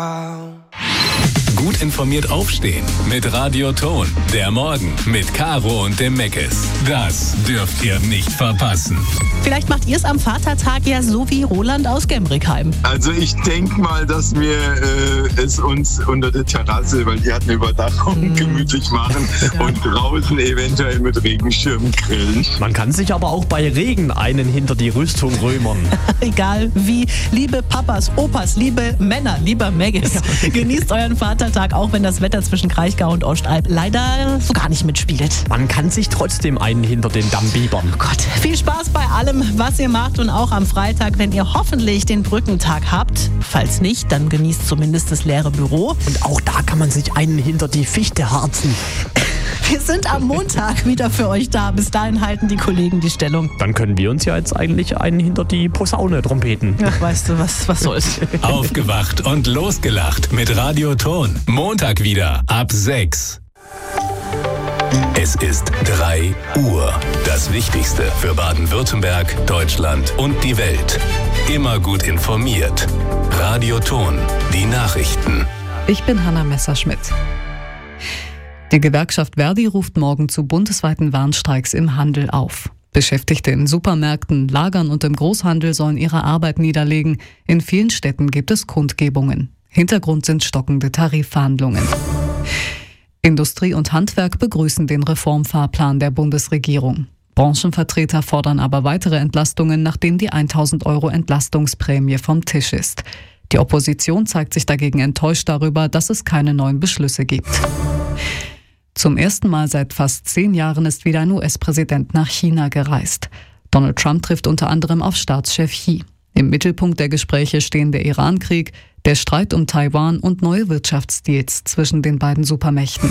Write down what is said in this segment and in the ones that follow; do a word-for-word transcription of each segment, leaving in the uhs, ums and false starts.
Gut informiert aufstehen mit Radio Ton. Der Morgen mit Caro und dem Meckes. Das dürft ihr nicht verpassen. Vielleicht macht ihr es am Vatertag ja so wie Roland aus Gemrickheim. Also ich denke mal, dass wir äh, es uns unter der Terrasse, weil die hat eine Überdachung, mm. gemütlich machen ja. und draußen eventuell mit Regenschirm grillen. Man kann sich aber auch bei Regen einen hinter die Rüstung römern. Egal wie, liebe Papas, Opas, liebe Männer, lieber Meggis, ja. genießt euren Vatertag, auch wenn das Wetter zwischen Kraichgau und Ostalb leider so gar nicht mitspielt. Man kann sich trotzdem einen hinter den Damm biebern. Oh Gott, viel Spaß bei allem, was ihr macht und auch am Freitag, wenn ihr hoffentlich den Brückentag habt. Falls nicht, dann genießt zumindest das leere Büro. Und auch da kann man sich einen hinter die Fichte harzen. Wir sind am Montag wieder für euch da. Bis dahin halten die Kollegen die Stellung. Dann können wir uns ja jetzt eigentlich einen hinter die Posaune trompeten. Ach, weißt du, was, was soll's. Aufgewacht und losgelacht mit Radio Ton. Montag wieder ab sechs. Es ist drei Uhr. Das Wichtigste für Baden-Württemberg, Deutschland und die Welt. Immer gut informiert. Radio Ton. Die Nachrichten. Ich bin Hanna Messerschmidt. Die Gewerkschaft Verdi ruft morgen zu bundesweiten Warnstreiks im Handel auf. Beschäftigte in Supermärkten, Lagern und im Großhandel sollen ihre Arbeit niederlegen. In vielen Städten gibt es Kundgebungen. Hintergrund sind stockende Tarifverhandlungen. Industrie und Handwerk begrüßen den Reformfahrplan der Bundesregierung. Branchenvertreter fordern aber weitere Entlastungen, nachdem die tausend Euro Entlastungsprämie vom Tisch ist. Die Opposition zeigt sich dagegen enttäuscht darüber, dass es keine neuen Beschlüsse gibt. Zum ersten Mal seit fast zehn Jahren ist wieder ein U S-Präsident nach China gereist. Donald Trump trifft unter anderem auf Staatschef Xi. Im Mittelpunkt der Gespräche stehen der Iran-Krieg, der Streit um Taiwan und neue Wirtschaftsdeals zwischen den beiden Supermächten.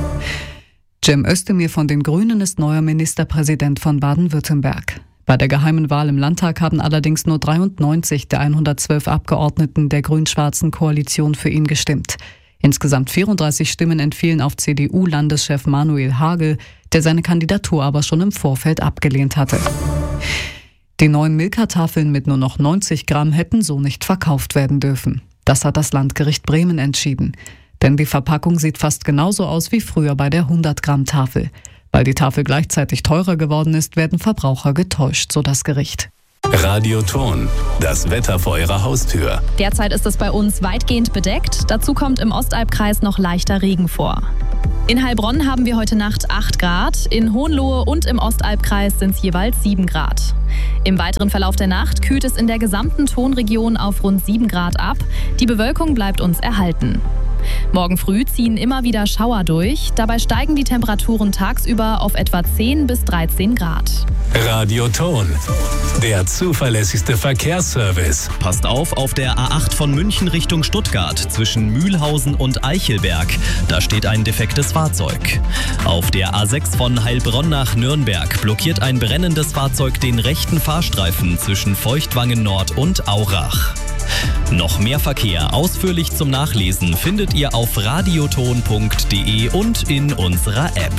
Cem Özdemir von den Grünen ist neuer Ministerpräsident von Baden-Württemberg. Bei der geheimen Wahl im Landtag haben allerdings nur dreiundneunzig der hundertzwölf Abgeordneten der grün-schwarzen Koalition für ihn gestimmt. Insgesamt vierunddreißig Stimmen entfielen auf C D U-Landeschef Manuel Hagel, der seine Kandidatur aber schon im Vorfeld abgelehnt hatte. Die neuen Milka-Tafeln mit nur noch neunzig Gramm hätten so nicht verkauft werden dürfen. Das hat das Landgericht Bremen entschieden. Denn die Verpackung sieht fast genauso aus wie früher bei der hundert Gramm Tafel. Weil die Tafel gleichzeitig teurer geworden ist, werden Verbraucher getäuscht, so das Gericht. Radio Ton, das Wetter vor Ihrer Haustür. Derzeit ist es bei uns weitgehend bedeckt. Dazu kommt im Ostalbkreis noch leichter Regen vor. In Heilbronn haben wir heute Nacht acht Grad, in Hohenlohe und im Ostalbkreis sind es jeweils sieben Grad. Im weiteren Verlauf der Nacht kühlt es in der gesamten Tonregion auf rund sieben Grad ab. Die Bewölkung bleibt uns erhalten. Morgen früh ziehen immer wieder Schauer durch. Dabei steigen die Temperaturen tagsüber auf etwa zehn bis dreizehn Grad. Radio Ton, der zuverlässigste Verkehrsservice. Passt auf auf der A acht von München Richtung Stuttgart zwischen Mühlhausen und Eichelberg. Da steht ein defektes Fahrzeug. Auf der A sechs von Heilbronn nach Nürnberg blockiert ein brennendes Fahrzeug den rechten Fahrstreifen zwischen Feuchtwangen Nord und Aurach. Noch mehr Verkehr ausführlich zum Nachlesen findet ihr auf radioton punkt de und in unserer App.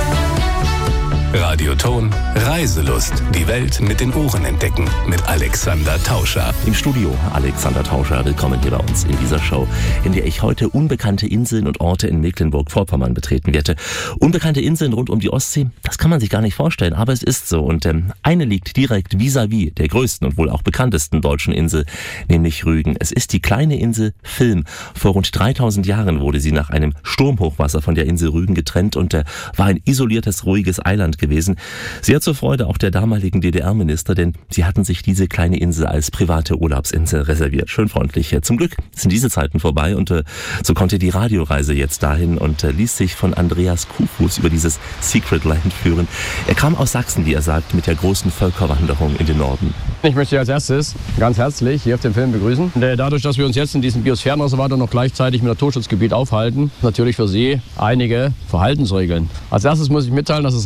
Radio Ton, Reiselust. Die Welt mit den Ohren entdecken. Mit Alexander Tauscher. Im Studio Alexander Tauscher. Willkommen hier bei uns in dieser Show, in der ich heute unbekannte Inseln und Orte in Mecklenburg-Vorpommern betreten werde. Unbekannte Inseln rund um die Ostsee, das kann man sich gar nicht vorstellen, aber es ist so. Und ähm, eine liegt direkt vis-à-vis der größten und wohl auch bekanntesten deutschen Insel, nämlich Rügen. Es ist die kleine Insel Vilm. Vor rund dreitausend Jahren wurde sie nach einem Sturmhochwasser von der Insel Rügen getrennt und äh, war ein isoliertes, ruhiges Eiland gewesen. Sehr zur Freude auch der damaligen D D R-Minister, denn sie hatten sich diese kleine Insel als private Urlaubsinsel reserviert. Schön freundlich. Zum Glück sind diese Zeiten vorbei und äh, so konnte die Radioreise jetzt dahin und äh, ließ sich von Andreas Kuhfuß über dieses Secret Land führen. Er kam aus Sachsen, wie er sagt, mit der großen Völkerwanderung in den Norden. Ich möchte Sie als erstes ganz herzlich hier auf dem Film begrüßen. Und, äh, dadurch, dass wir uns jetzt in diesem Biosphärenreservat und noch gleichzeitig mit Naturschutzgebiet aufhalten, natürlich für Sie einige Verhaltensregeln. Als erstes muss ich mitteilen, dass das Rauchen auf der Insel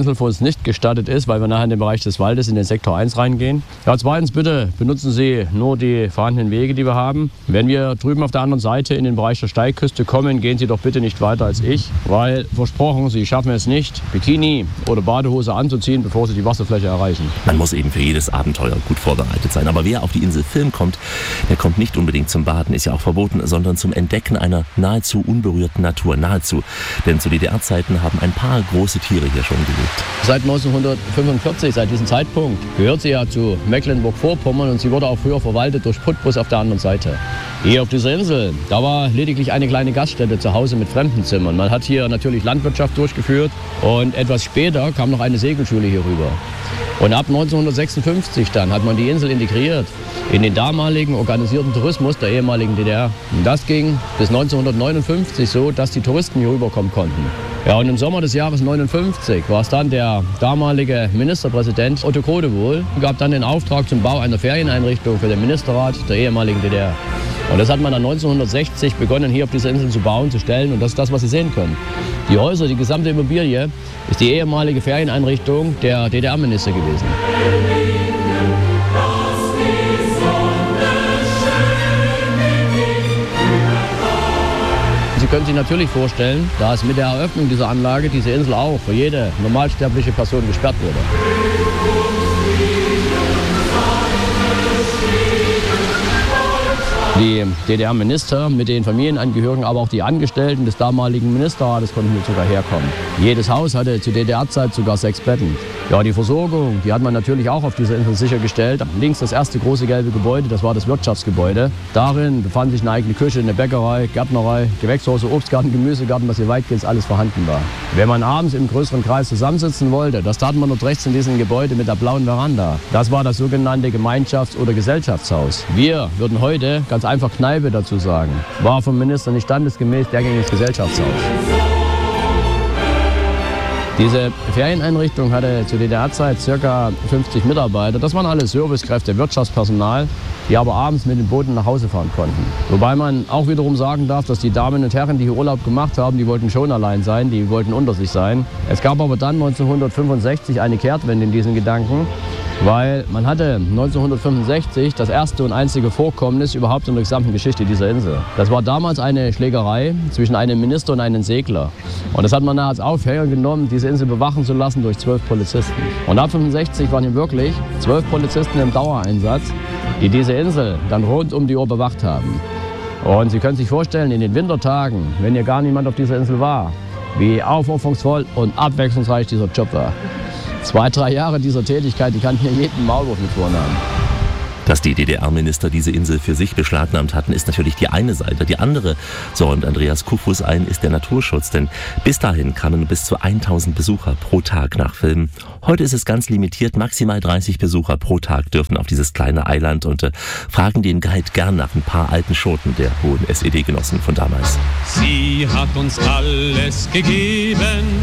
Insel für uns nicht gestattet ist, weil wir nachher in den Bereich des Waldes in den Sektor eins reingehen. Ja, zweitens, bitte benutzen Sie nur die vorhandenen Wege, die wir haben. Wenn wir drüben auf der anderen Seite in den Bereich der Steilküste kommen, gehen Sie doch bitte nicht weiter als ich, weil versprochen, Sie schaffen es nicht, Bikini oder Badehose anzuziehen, bevor Sie die Wasserfläche erreichen. Man muss eben für jedes Abenteuer gut vorbereitet sein. Aber wer auf die Insel Film kommt, der kommt nicht unbedingt zum Baden, ist ja auch verboten, sondern zum Entdecken einer nahezu unberührten Natur. Nahezu. Denn zu D D R-Zeiten haben ein paar große Tiere hier schon gelebt. Seit neunzehnhundertfünfundvierzig, seit diesem Zeitpunkt, gehört sie ja zu Mecklenburg-Vorpommern und sie wurde auch früher verwaltet durch Putbus auf der anderen Seite. Hier auf dieser Insel, da war lediglich eine kleine Gaststätte zu Hause mit Fremdenzimmern. Man hat hier natürlich Landwirtschaft durchgeführt und etwas später kam noch eine Segelschule hier rüber. Und ab neunzehnhundertsechsundfünfzig dann hat man die Insel integriert in den damaligen organisierten Tourismus der ehemaligen D D R. Und das ging bis neunzehnhundertneunundfünfzig so, dass die Touristen hier rüberkommen konnten. Ja, und im Sommer des Jahres neunundfünfzig war es dann der damalige Ministerpräsident Otto Krodewohl, gab dann den Auftrag zum Bau einer Ferieneinrichtung für den Ministerrat der ehemaligen D D R. Und das hat man dann neunzehnhundertsechzig begonnen, hier auf dieser Insel zu bauen, zu stellen. Und das ist das, was Sie sehen können. Die Häuser, die gesamte Immobilie, ist die ehemalige Ferieneinrichtung der D D R-Minister gewesen. Sie können sich natürlich vorstellen, dass mit der Eröffnung dieser Anlage diese Insel auch für jede normalsterbliche Person gesperrt wurde. Die D D R-Minister mit den Familienangehörigen, aber auch die Angestellten des damaligen Ministerrates konnten hier sogar herkommen. Jedes Haus hatte zu D D R-Zeit sogar sechs Betten. Ja, die Versorgung, die hat man natürlich auch auf dieser Insel sichergestellt. Links das erste große gelbe Gebäude, das war das Wirtschaftsgebäude. Darin befand sich eine eigene Küche, eine Bäckerei, Gärtnerei, Gewächshäuser, Obstgarten, Gemüsegarten, was hier weitgehend alles vorhanden war. Wenn man abends im größeren Kreis zusammensitzen wollte, das tat man dort rechts in diesem Gebäude mit der blauen Veranda. Das war das sogenannte Gemeinschafts- oder Gesellschaftshaus. Wir würden heute ganz einfach Kneipe dazu sagen. War vom Minister nicht standesgemäß, der ging ins Gesellschaftshaus. Diese Ferieneinrichtung hatte zu D D R-Zeit ca. fünfzig Mitarbeiter. Das waren alle Servicekräfte, Wirtschaftspersonal, die aber abends mit den Booten nach Hause fahren konnten. Wobei man auch wiederum sagen darf, dass die Damen und Herren, die hier Urlaub gemacht haben, die wollten schon allein sein, die wollten unter sich sein. Es gab aber dann neunzehnhundertfünfundsechzig eine Kehrtwende in diesen Gedanken, weil man hatte neunzehnhundertfünfundsechzig das erste und einzige Vorkommnis überhaupt in der gesamten Geschichte dieser Insel. Das war damals eine Schlägerei zwischen einem Minister und einem Segler. Und das hat man als Aufhänger genommen, diese Insel bewachen zu lassen durch zwölf Polizisten. Und ab fünfundsechzig waren hier wirklich zwölf Polizisten im Dauereinsatz, die diese Insel dann rund um die Uhr bewacht haben. Und Sie können sich vorstellen, in den Wintertagen, wenn hier gar niemand auf dieser Insel war, wie aufopferungsvoll und abwechslungsreich dieser Job war. Zwei, drei Jahre dieser Tätigkeit, die kann hier jeden Maulwurf mit vornahmen. Dass die D D R-Minister diese Insel für sich beschlagnahmt hatten, ist natürlich die eine Seite. Die andere, so räumt Andreas Kufus ein, ist der Naturschutz. Denn bis dahin kamen bis zu tausend Besucher pro Tag nach Filmen. Heute ist es ganz limitiert. Maximal dreißig Besucher pro Tag dürfen auf dieses kleine Eiland und äh, fragen den Guide gern nach ein paar alten Schoten der hohen S E D-Genossen von damals. Sie hat uns alles gegeben,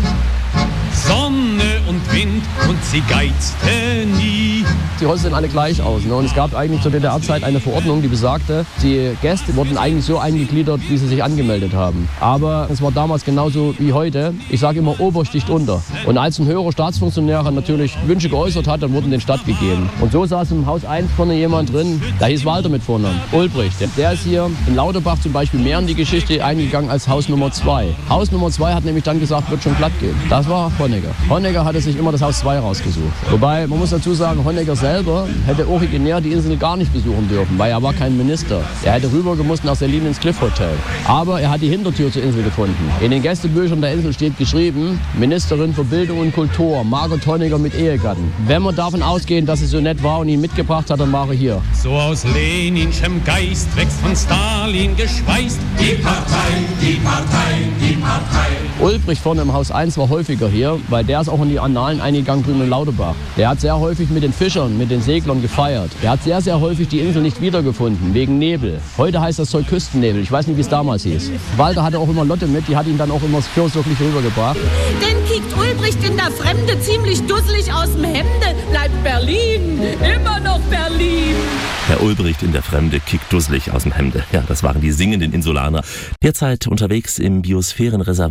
Sonne und Wind, und sie geizte nie. Die Häuser sehen alle gleich aus. Ne? Und es gab eigentlich zur D D R-Zeit eine Verordnung, die besagte, die Gäste wurden eigentlich so eingegliedert, wie sie sich angemeldet haben. Aber es war damals genauso wie heute. Ich sage immer, Ober sticht unter. Und als ein höherer Staatsfunktionär natürlich Wünsche geäußert hat, dann wurden den stattgegeben. Und so saß im Haus eins vorne jemand drin, der hieß Walter mit Vornamen, Ulbricht. Der ist hier in Lauterbach zum Beispiel mehr in die Geschichte eingegangen als Haus Nummer zwei. Haus Nummer zwei hat nämlich dann gesagt, wird schon glatt gehen. Das war Honecker. Honecker hatte sich immer das Haus zwei rausgesucht. Wobei, man muss dazu sagen, Honecker selber hätte originär die Insel gar nicht besuchen dürfen, weil er war kein Minister. Er hätte rübergemusst nach Selin ins Cliff Hotel. Aber er hat die Hintertür zur Insel gefunden. In den Gästebüchern der Insel steht geschrieben, Ministerin für Bildung und Kultur, Margot Honecker mit Ehegatten. Wenn wir davon ausgehen, dass sie so nett war und ihn mitgebracht hat, dann war er hier. So aus Leninschem Geist wächst von Stalin geschweißt. Die Partei, die Partei, die Partei. Ulbricht vorne im Haus eins war häufiger hier, weil der ist auch in die Annalen eingegangen drüben in Lauterbach. Der hat sehr häufig mit den Fischern, mit den Seglern gefeiert. Der hat sehr, sehr häufig die Insel nicht wiedergefunden, wegen Nebel. Heute heißt das Zeug Küstennebel. Ich weiß nicht, wie es damals hieß. Walter hatte auch immer Lotte mit, die hat ihn dann auch immer fürsorglich rübergebracht. Denn kickt Ulbricht in der Fremde ziemlich dusselig aus dem Hemde, bleibt Berlin, immer noch Berlin. Herr Ulbricht in der Fremde kickt dusselig aus dem Hemde. Ja, das waren die singenden Insulaner. Derzeit unterwegs im Biosphärenreservat Südost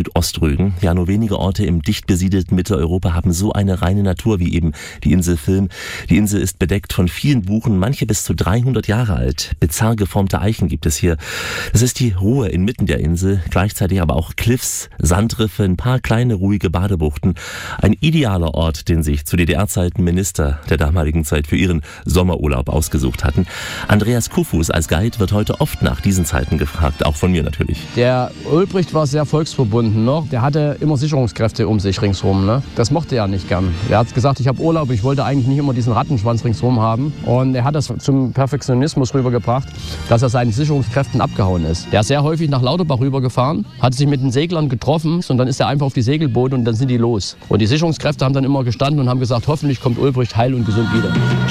und Ostrügen. Ja, nur wenige Orte im dicht besiedelten Mitteleuropa haben so eine reine Natur wie eben die Insel Vilm. Die Insel ist bedeckt von vielen Buchen, manche bis zu dreihundert Jahre alt. Bizarr geformte Eichen gibt es hier. Das ist die Ruhe inmitten der Insel, gleichzeitig aber auch Cliffs, Sandriffe, ein paar kleine ruhige Badebuchten. Ein idealer Ort, den sich zu D D R-Zeiten Minister der damaligen Zeit für ihren Sommerurlaub ausgesucht hatten. Andreas Kufus als Guide wird heute oft nach diesen Zeiten gefragt, auch von mir natürlich. Der Ulbricht war sehr volksverbunden noch. Der hatte immer Sicherungskräfte um sich ringsherum. Ne? Das mochte er nicht gern. Er hat gesagt, ich habe Urlaub, ich wollte eigentlich nicht immer diesen Rattenschwanz ringsherum haben. Und er hat das zum Perfektionismus rübergebracht, dass er seinen Sicherungskräften abgehauen ist. Der ist sehr häufig nach Lauterbach rübergefahren, hat sich mit den Seglern getroffen und dann ist er einfach auf die Segelboote und dann sind die los. Und die Sicherungskräfte haben dann immer gestanden und haben gesagt, hoffentlich kommt Ulbricht heil und gesund wieder.